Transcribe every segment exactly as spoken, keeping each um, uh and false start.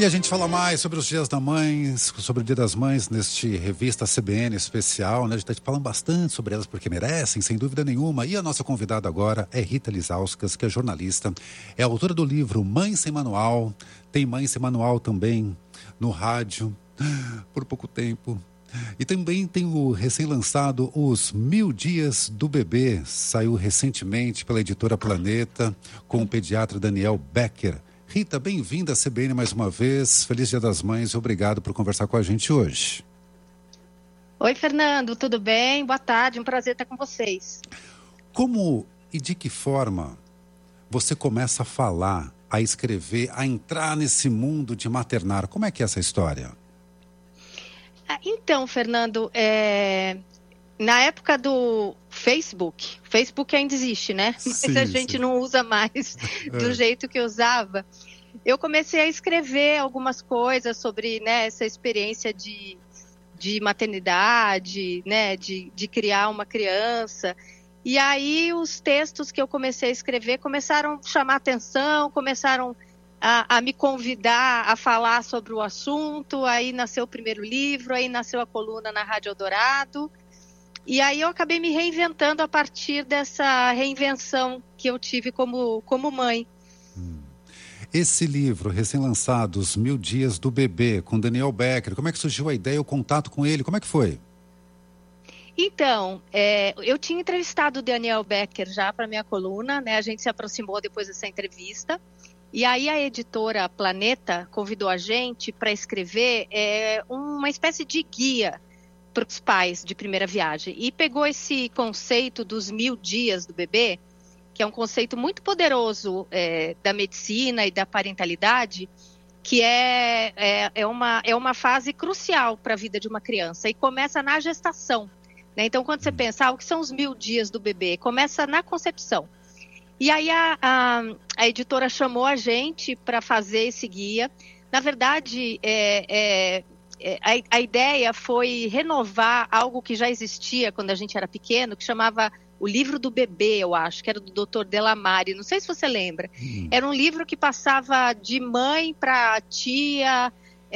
E a gente fala mais sobre os dias da mãe, sobre o Dia das Mães, neste revista C B N especial, né? A gente está falando bastante sobre elas porque merecem, sem dúvida nenhuma. E a nossa convidada agora é Rita Lizauskas, que é jornalista, é autora do livro Mãe Sem Manual, tem Mãe Sem Manual também no rádio, por pouco tempo. E também tem o recém-lançado Os Mil Dias do Bebê, saiu recentemente pela editora Planeta, com o pediatra Daniel Becker. Rita, bem-vinda à C B N mais uma vez. Feliz Dia das Mães e obrigado por conversar com a gente hoje. Oi, Fernando, tudo bem? Boa tarde, um prazer estar com vocês. Como e de que forma você começa a falar, a escrever, a entrar nesse mundo de maternar? Como é que é essa história? Então, Fernando, é... na época do Facebook, Facebook ainda existe, né? Mas sim, a gente sim. não usa mais do é. jeito que usava. Eu comecei a escrever algumas coisas sobre, né, essa experiência de, de maternidade, né, de, de criar uma criança. E aí os textos que eu comecei a escrever começaram a chamar atenção, começaram a, a me convidar a falar sobre o assunto. Aí nasceu o primeiro livro, aí nasceu a coluna na Rádio Eldorado. E aí eu acabei me reinventando a partir dessa reinvenção que eu tive como, como mãe. Hum. Esse livro, recém-lançado, Os Mil Dias do Bebê, com Daniel Becker, como é que surgiu a ideia, o contato com ele, como é que foi? Então, é, eu tinha entrevistado o Daniel Becker já para minha coluna, né? A gente se aproximou depois dessa entrevista. E aí a editora Planeta convidou a gente para escrever é, uma espécie de guia para os pais de primeira viagem, e pegou esse conceito dos mil dias do bebê, que é um conceito muito poderoso é, da medicina e da parentalidade, que é, é, é, uma, é uma fase crucial para a vida de uma criança, e começa na gestação, né? Então, quando você pensa, ah, o que são os mil dias do bebê? Começa na concepção. E aí a, a, a editora chamou a gente para fazer esse guia. Na verdade, é, é A, a ideia foi renovar algo que já existia quando a gente era pequeno, que chamava O Livro do Bebê, eu acho, que era do doutor Delamare, não sei se você lembra. Hum. Era um livro que passava de mãe para tia,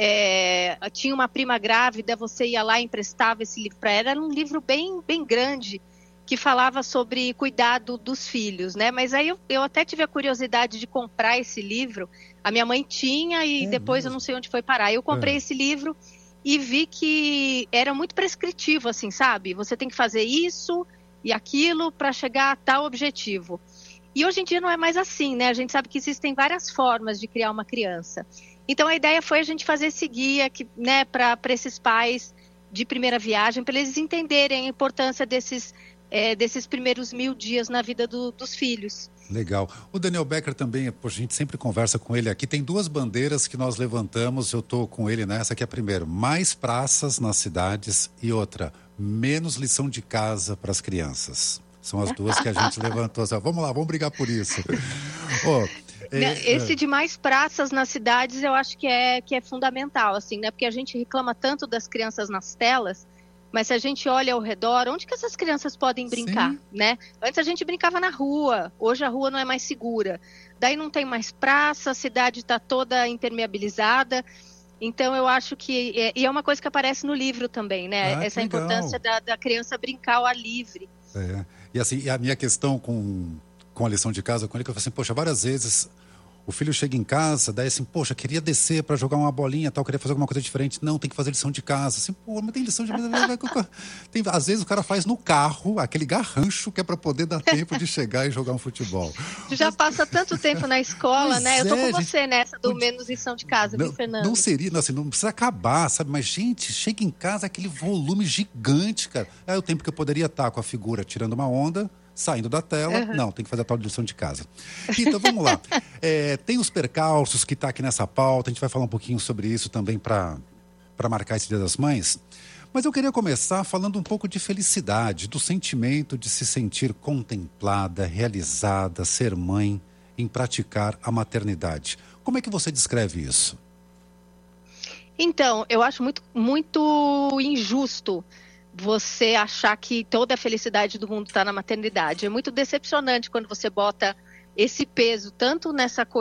é, tinha uma prima grávida, você ia lá e emprestava esse livro para ela. Era um livro bem, bem grande, que falava sobre cuidado dos filhos, né? Mas aí eu, eu até tive a curiosidade de comprar esse livro. A minha mãe tinha e é depois mesmo? Eu não sei onde foi parar. Eu comprei é. esse livro e vi que era muito prescritivo, assim, sabe? Você tem que fazer isso e aquilo para chegar a tal objetivo. E hoje em dia não é mais assim, né? A gente sabe que existem várias formas de criar uma criança. Então a ideia foi a gente fazer esse guia, que, né, para esses pais de primeira viagem, para eles entenderem a importância desses É, desses primeiros mil dias na vida do, dos filhos. Legal. O Daniel Becker também, a gente sempre conversa com ele aqui, tem duas bandeiras que nós levantamos, eu estou com ele nessa, que é a primeira, mais praças nas cidades, e outra, menos lição de casa para as crianças. São as duas que a gente levantou. Assim, vamos lá, vamos brigar por isso. oh, é, Esse é... de mais praças nas cidades eu acho que é, que é fundamental, assim, né? Porque a gente reclama tanto das crianças nas telas, mas se a gente olha ao redor, onde que essas crianças podem brincar, Sim. né? Antes a gente brincava na rua, hoje a rua não é mais segura. Daí não tem mais praça, a cidade está toda impermeabilizada. Então eu acho que... É, e é uma coisa que aparece no livro também, né? Ah, essa importância da, da criança brincar ao ar livre. É. E assim, e a minha questão com, com a lição de casa, com ele, que eu falei assim, poxa, várias vezes... O filho chega em casa, daí assim, poxa, queria descer para jogar uma bolinha, tal, queria fazer alguma coisa diferente. Não, tem que fazer lição de casa. Assim, pô, mas tem lição de casa. Tem, às vezes o cara faz no carro, aquele garrancho que é para poder dar tempo de chegar e jogar um futebol. Já mas... passa tanto tempo na escola, mas né? Eu tô é, com gente... você nessa do menos lição de casa, não, viu, Fernando? Não seria, não, assim, não precisa acabar, sabe? Mas, gente, chega em casa aquele volume gigante, cara. É o tempo que eu poderia estar com a figura tirando uma onda, saindo da tela, uhum. não, tem que fazer a tal de lição de casa. Então, vamos lá. É, tem os percalços que está aqui nessa pauta, a gente vai falar um pouquinho sobre isso também para para marcar esse Dia das Mães. Mas eu queria começar falando um pouco de felicidade, do sentimento de se sentir contemplada, realizada, ser mãe, em praticar a maternidade. Como é que você descreve isso? Então, eu acho muito, muito injusto você achar que toda a felicidade do mundo está na maternidade. É muito decepcionante quando você bota esse peso tanto nessa coisa